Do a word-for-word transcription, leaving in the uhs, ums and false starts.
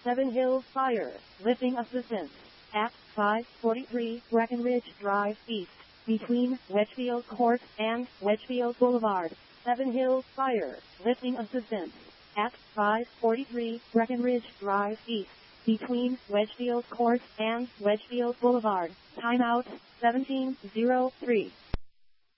Seven Hills Fire, lifting assistance at five forty-three Breckenridge Drive East, between Wedgefield Court and Wedgefield Boulevard. Seven Hills Fire, lifting assistance at five forty-three Breckenridge Drive East, between Wedgefield Court and Wedgefield Boulevard. Timeout seventeen oh three.